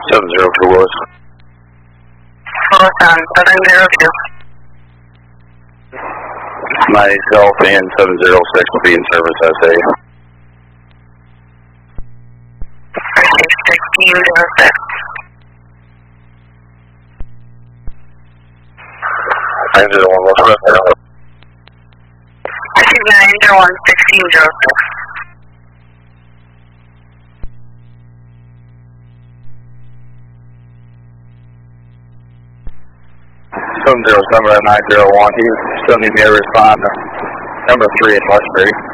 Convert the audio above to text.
702 Willis. Willis on 702. Myself and 706 will be in service SA. 1606. 901 West Red. I see 901 1606. Seven 901. He still needs me to respond to number 3 in Westbury.